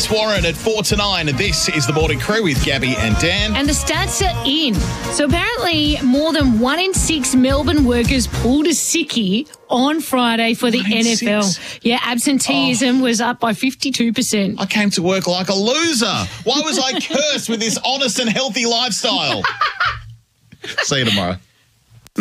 Chris Warren at 4 to 9. This is the Morning Crew with Gabby and Dan. And the stats are in. So apparently more than 1 in 6 Melbourne workers pulled a sickie on Friday for the NFL. 6? Yeah, absenteeism was up by 52%. I came to work like a loser. Why was I cursed with this honest and healthy lifestyle? See you tomorrow.